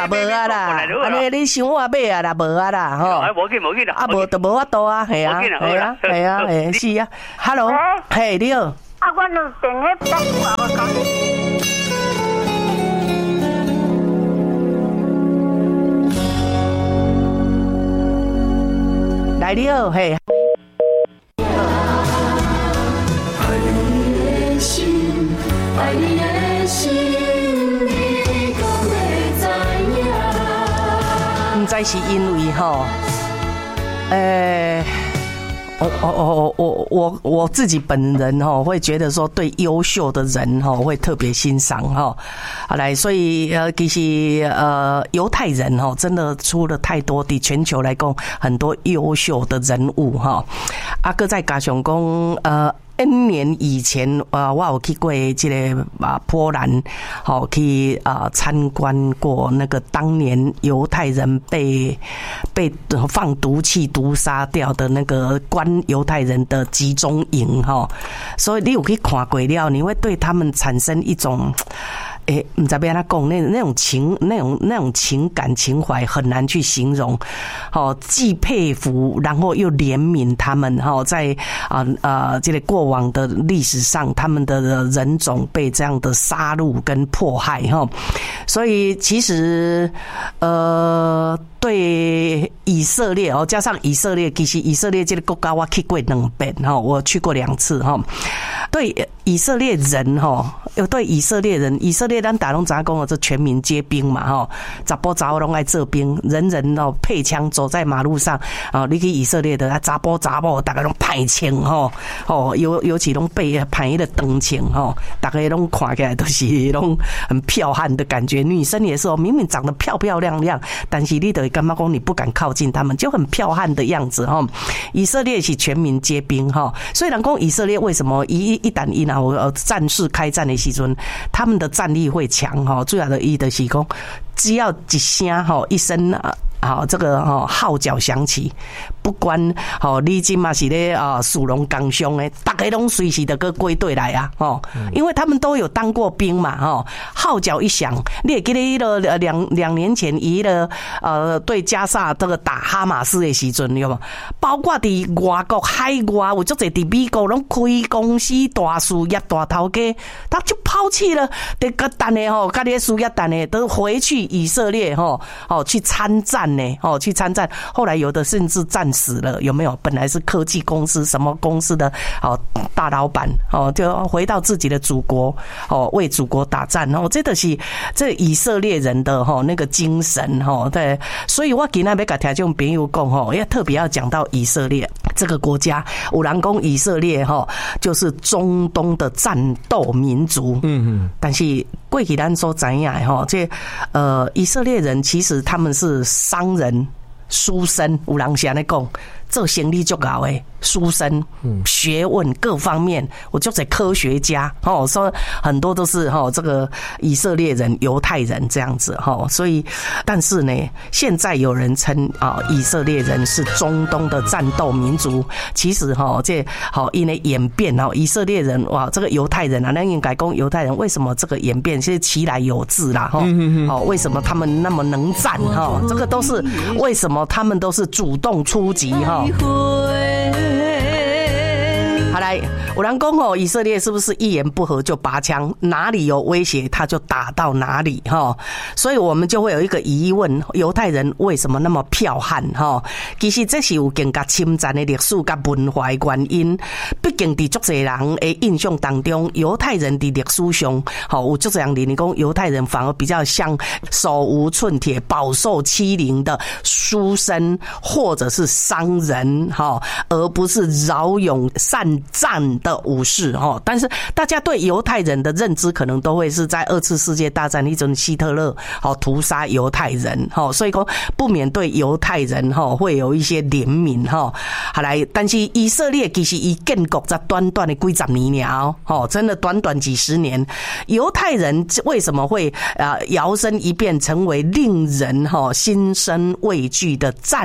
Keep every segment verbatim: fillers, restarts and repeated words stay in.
啦，无啊啦，安尼你想我买啊啦，无啊啦，吼。 无紧无紧啦， 啊无就无法度啊，系啊，系啊，系啊，系是啊。Hello， 嘿，你好。 啊，我两电迄不久啊，我讲。 来，你好，嘿。 爱你的心，爱你的心，你敢会知影？ 唔知是因为吼，诶、欸，我我我我我我自己本人哈会觉得说，对优秀的人哈会特别欣赏哈。好来，所以呃，其实呃，犹太人哈真的出了太多的全球来讲很多优秀的人物哈。啊，搁再加上讲呃。N 年以前，呃，我有去过这个啊波兰，好去啊参观过那个当年犹太人被被放毒气毒杀掉的那个关犹太人的集中营哈，所以你有去看过了，你会对他们产生一种。诶，唔知要安怎讲，那那种情、那种那种情感情怀很难去形容。哦，既佩服，然后又怜悯他们。哈，在啊啊这个过往的历史上，他们的人种被这样的杀戮跟迫害。哈，所以其实呃，对以色列哦，加上以色列，其实以色列这个国家我去过两遍哈，我去过两次哈。对以色列人哈，有对以色列人，以色列咱大拢知影讲哦，这全民皆兵嘛哈，查甫查某拢爱做兵，人人哦配枪走在马路上啊，你去以色列的查甫查某大家拢派枪哈，哦尤尤其拢被派的长枪哈，大家拢看起来都是拢很剽悍的感觉，女生也是哦，明明长得漂漂亮亮，但是你得干嘛讲你不敢靠近他们，就很剽悍的样子哈。以色列是全民皆兵哈，所以人讲以色列为什么一一旦一拿呃战事开战的时阵，他们的战力会强哈，最大的意义就是讲，只要一声哈一声啊。好，这个哦号角响起，不管哦你今嘛是咧啊属龙刚凶诶，大家拢随时的个归队来啊哦，因为他们都有当过兵嘛哦，号角一响，你也记得一个两两年前一个呃对加萨这个打哈马斯的时阵有冇？包括伫外国海外，有足侪伫美国拢开公司大事业大头家，他就抛弃了这个单的吼，家己的事业单的都回去以色列吼哦去参战。哦，去参战，后来有的甚至战死了，有没有？本来是科技公司什么公司的哦大老板哦，就回到自己的祖国哦，为祖国打战哦，这都是这以色列人的哈那个精神哈，对，所以我今天要跟听众朋友讲哈，要特别要讲到以色列这个国家，有人讲以色列哈就是中东的战斗民族，嗯嗯，但是过去咱所知影哈，这呃以色列人其实他们是商人、书生，有人是安尼讲，做生意足够的书生，学问各方面，我就是科学家哦，说很多都是哈这个以色列人、犹太人这样子哈，所以但是呢，现在有人称啊以色列人是中东的战斗民族，其实哈这好因为演变哦，以色列人哇这个犹太人啊，那应该讲犹太人为什么这个演变是其来有自啦哈，哦为什么他们那么能战哈，这个都是为什么他们都是主动出击哈。好来，有人讲哦，以色列是不是一言不合就拔枪？哪里有威胁他就打到哪里哈。所以我们就会有一个疑问：犹太人为什么那么剽悍哈？其实这是有更加侵占的历史跟文化的原因。毕竟在足多人的印象当中，犹太人的历史上，好有足多人认为讲犹太人反而比较像手无寸铁、饱受欺凌的书生或者是商人哈，而不是骁勇善战的武士哈。但是大家对犹太人的认知可能都会是在二次世界大战一种希特勒好屠杀犹太人哈，所以说不免对犹太人哈会有一些怜悯哈。好来，但是以色列其实以建国在短短的几十年哦，哦，真的短短几十年，犹太人为什么会啊摇身一变成为令人哈心生畏惧的战斗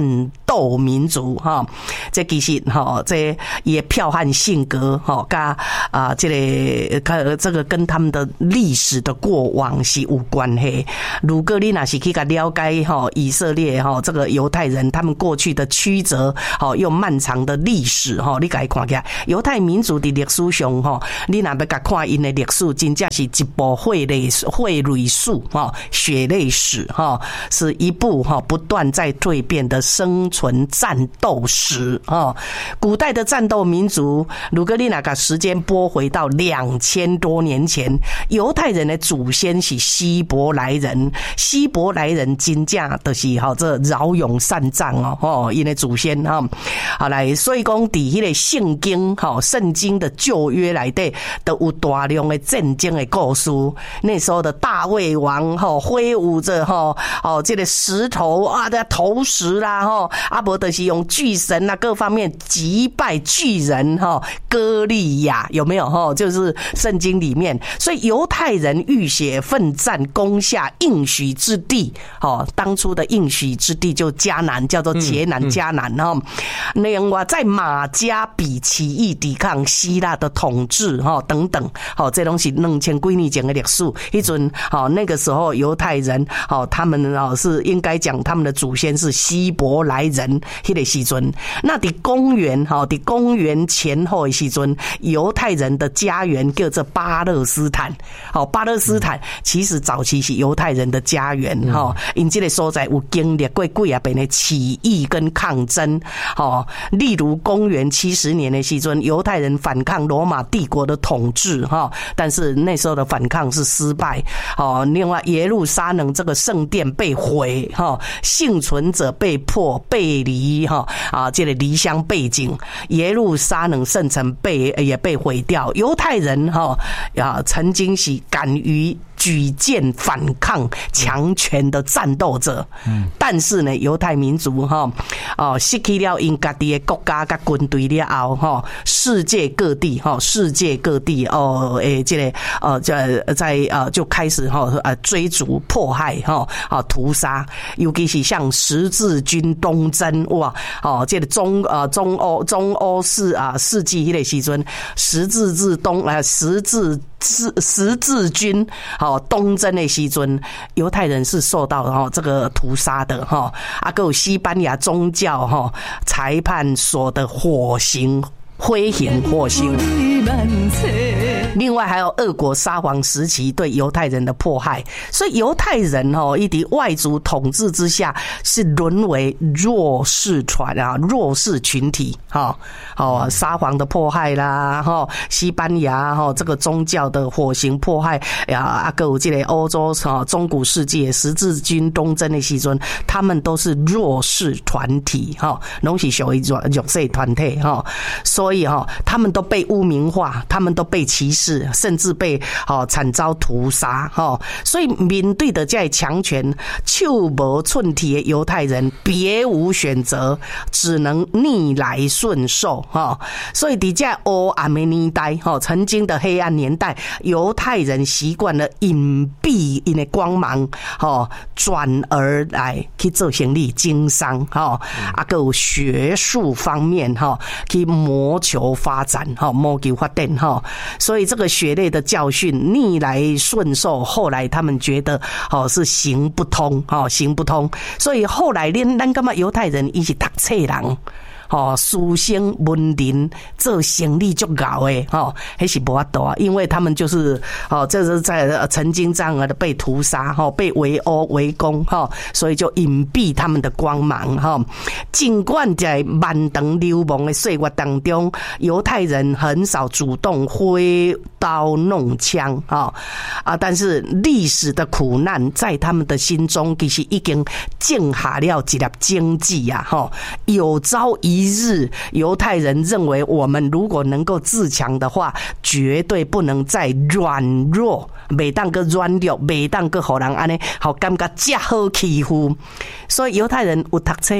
斗民族哈，这其实哈，这也剽悍性格哈，跟啊这个跟这个跟他们的历史的过往是有关系。如果你若是去个了解哈以色列哈这个犹太人他们过去的曲折哈又漫长的历史哈，你该看起来犹太民族的历史上哈，你若要甲看因的历史，真正是一部血泪血泪史哈，血泪史哈，是一部哈不断在蜕变的生存战斗史哈。古代的战斗民族，如果你若把时间拨回到两千多年前，犹太人的祖先是希伯来人，希伯来人真正就是哈这骁勇善战哦，吼，因的祖先哈，好来，所以讲伫迄个圣经哈圣经的旧约内底都有大量的战争的故事。那时候的大卫王哈挥舞着哈哦这个石头啊的投石啦哈，啊无就是用巨神啊各方面击败巨人哈歌利亚有没有哈？就是圣经里面，所以犹太人浴血奋战攻下应许之地，哦，当初的应许之地就迦南，叫做捷南迦南哈。另外在马加比起义抵抗希腊的统治哈等等，好，这东西两千几年前的历史，一准好那个时候犹太人好他们啊是应该讲他们的祖先是希伯来人，迄个时阵，那伫公元哈伫公元前后的时阵，犹太人的家园叫做巴勒斯坦，好，巴勒斯坦其实早期是犹太人的家园哈，因这个所在有经历过几啊遍的起义跟抗争，好，例如公元七十年的时阵，犹太人反抗罗马帝国的统治哈，但是那时候的反抗是失败，好，另外耶路撒冷这个圣殿被毁哈，幸存者被迫背离哈啊，这个离乡背井，耶路撒冷圣城被也被毁掉，犹太人哈啊曾经是敢于举荐反抗强权的战斗者，嗯，但是呢，犹太民族哈哦失去了因家己的国家跟军队了后哈，世界各地哈，世界各地哦诶，这个呃在在呃就开始哈呃追逐迫害哈啊屠杀，尤其是像十字军东征哇哦，这个中呃中欧中欧世啊世纪迄个时阵，十字字东啊十字十十字军好。东征的时阵，犹太人是受到哈这个屠杀的哈，啊，还有西班牙宗教哈裁判所的火刑。灰刑火刑，另外还有俄国沙皇时期对犹太人的迫害，所以犹太人哦，一敌外族统治之下是沦为弱势团啊，弱势群体哈，哦，沙皇的迫害啦，哈，西班牙哈这个宗教的火刑迫害呀，啊，还有这个欧洲哈中古世纪十字军东征的时阵，他们都是弱势团体哈，拢是属于弱弱势团体哈，所以。所以哈，他们都被污名化，他们都被歧视，甚至被哦惨遭屠杀哈。所以面对的这强权，手无寸铁的犹太人别无选择，只能逆来顺受哈。所以在这黑暗的年代哈，曾经的黑暗年代，犹太人习惯了隐蔽因的光芒哈，转而来去做生意经商哈，啊个有学术方面哈，去谋求发展哈，谋求发展哈，所以这个血泪的教训逆来顺受，后来他们觉得哦是行不通哈，行不通，所以后来咱咱感觉犹太人伊是读册人。哦，书生文人做生意足高诶，哦，还是无法度啊，因为他们就是哦，这是在曾经这样的被屠杀，哈、哦，被围殴围攻，哈、哦，所以就隐蔽他们的光芒，哈、哦。尽管在漫长流亡的岁月当中，犹太人很少主动挥刀弄枪，哈、哦、啊，但是历史的苦难在他们的心中其实已经种下了一粒荆棘啊，哈、哦，有朝一一日，犹太人认为我们如果能够自强的话，绝对不能再软弱，每当个软弱，每当个互人安尼好感觉这好欺负。所以犹太人有读册啊，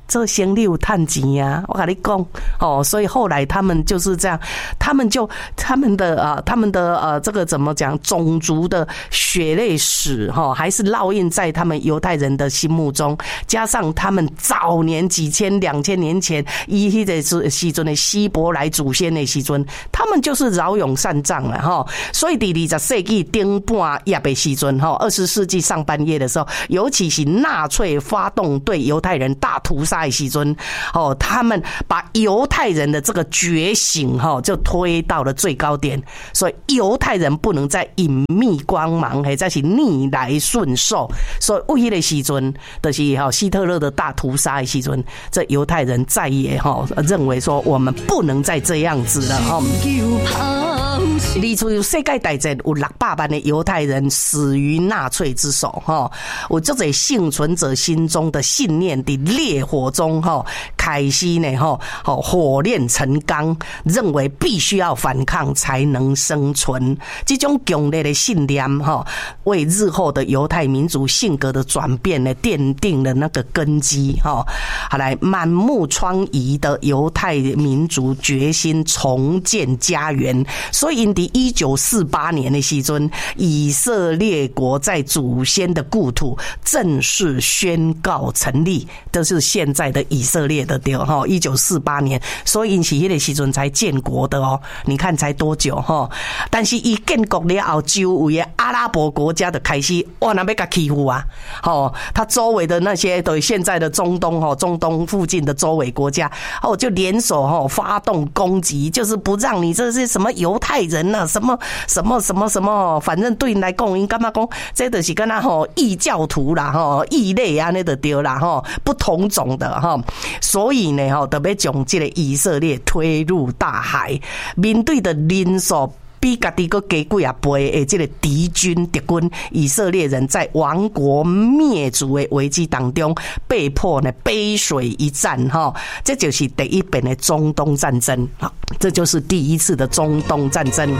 这生理有赚钱啊，我跟你讲哦，所以后来他们就是这样，他们就他们的啊，他们的呃，这个怎么讲，种族的血泪史哈，还是烙印在他们犹太人的心目中，加上他们早年几千两千年前以迄个时阵的希伯来祖先的时阵，他们就是骁勇善战了哈，所以伫二十世纪顶半叶的时阵哈，二十世纪上半叶的时候，尤其是纳粹发动对犹太人大屠杀的时阵，哦，他们把犹太人的这个觉醒哈，就推到了最高点。所以犹太人不能再隐秘光芒，或者是逆来顺受。所以为迄个时阵，就是哈希特勒的大屠杀的时阵，这犹太人再也哈认为说我们不能再这样子了哈。二次世界大战有六百万的犹太人死于纳粹之手哈，有这些幸存者心中的信念的烈火中哈，开始呢哈，火炼成钢，认为必须要反抗才能生存。这种强烈的信念哈，为日后的犹太民族性格的转变呢奠定了那个根基哈。好来，满目疮痍的犹太民族决心重建家园，所以因伫一九四八年的时阵，以色列国在祖先的故土正式宣告成立，这是现在的以色列的对哈。一九四八年，所以因是迄个时阵才建国的哦。你看才多久哈？但是伊建国了后，周围的阿拉伯国家的开始哇，那要甲欺负啊！哦，他周围的那些对现在的中东哈，中东附近的周围国家哦，就联手哈发动攻击，就是不让你这些什么犹太人啊，什么什么什么什么，反正对你来讲，因干嘛讲，这就是跟他吼异教徒啦，吼异类啊，那就对啦，吼不同种的哈，所以呢，吼特别将这个以色列推入大海，面对的人数比家己个加几啊倍的这个敌军敌军，以色列人在亡国灭族的危机当中，被迫呢背水一战哈，这就是第一遍的中东战争，好，这就是第一次的中东战争。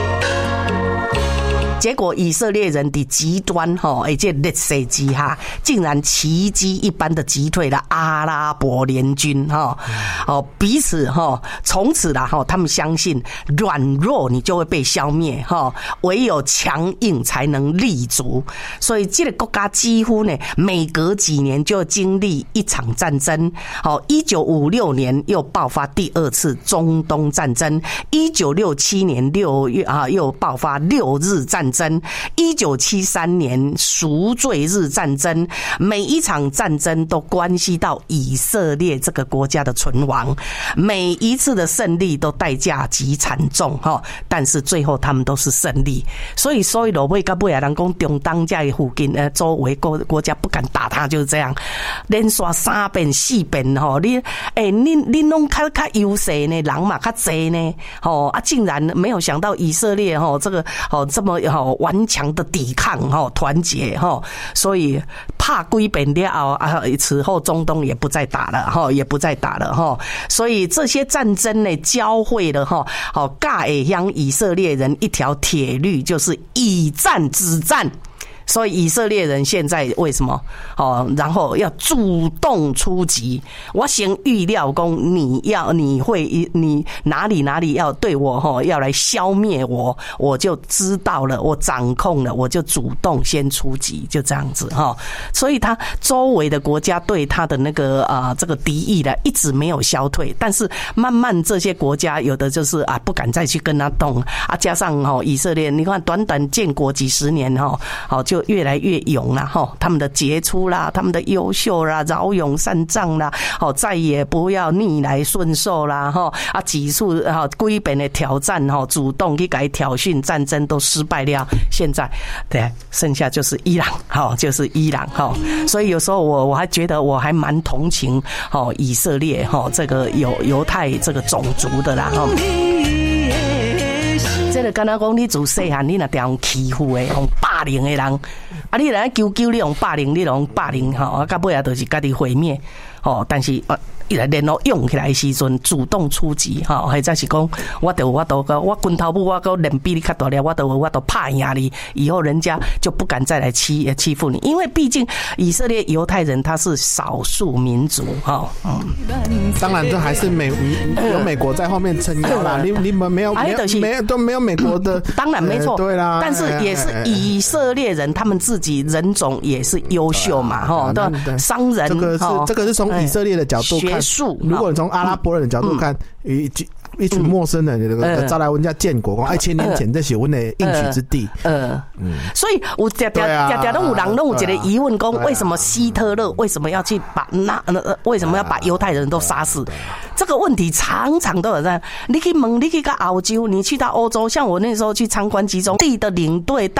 结果以色列人的极端哈，而且劣势之下，竟然奇迹一般的击退了阿拉伯联军哈，哦彼此哈，从此啦哈，他们相信软弱你就会被消灭哈，唯有强硬才能立足。所以这个国家几乎呢，每隔几年就经历一场战争。好，一九五六年又爆发第二次中东战争，一九六七年六月啊又爆发六日战争。一九七三年赎罪日战争，每一场战争都关系到以色列这个国家的存亡，每一次的胜利都代价极惨重哈，但是最后他们都是胜利。所以所以落尾到尾啊，人讲中东这的附近呃周围国国家不敢打他，就是这样，连刷三遍四遍吼，你诶你你拢较较优势呢，人嘛较济呢，吼啊竟然没有想到以色列吼这个吼这么吼。顽强的抵抗哈，团结哈，所以怕归本了后啊，此后中东也不再打了哈，也不再打了哈，所以这些战争呢，教会了哈，好，教会向以色列人一条铁律，就是以战止战。所以以色列人现在为什么哦？然后要主动出击。我先预料讲你要你会你哪里哪里要对我哈要来消灭我，我就知道了，我掌控了，我就主动先出击，就这样子哈。所以他周围的国家对他的那个啊、呃、这个敌意呢一直没有消退，但是慢慢这些国家有的就是啊不敢再去跟他动啊，加上哈以色列，你看短短建国几十年哈，好就越来越勇啦哈，他们的杰出啦，他们的优秀啦，骁勇善战啦，好再也不要逆来顺受啦哈啊，几次哈几遍的挑战哈，主动去改挑衅，战争都失败了，现在对剩下就是伊朗哈，就是伊朗哈，所以有时候我我还觉得我还蛮同情哈以色列哈这个犹犹太这个种族的啦哈。这个敢若讲你自细汉你若定欺负的、用霸凌的人，啊，你来求求你用霸凌，你用霸凌吼，啊，到尾啊，就是家己毁灭吼。但是啊， 联络用起来的时阵，主动出击哈，或者是讲我就我都我拳头不我都脸比你较大了，我都我都怕压力，以后人家就不敢再来欺欺负你，因为毕竟以色列犹太人他是少数民族哈。嗯， 当然这还是美有美国在后面撑腰啦，你你们没有没有没有都没有美国的， 当然没错， 对啦， 但是也是以色列人他们自己人种也是优秀嘛哈，对，商人这个是这个是从以色列的角度看， 学术， 如果你从阿拉伯人的角度看，一一群陌生人那个招来人家建国，讲哎，千年前这是我们的应许之地。嗯嗯，所以我常常常常都有人都有一个疑问，讲为什么希特勒为什么要去把那为什么要把犹太人都杀死？这个问题常常都有在。你去问，你去到澳洲，你去到欧洲，像我那时候去参观集中地的领队。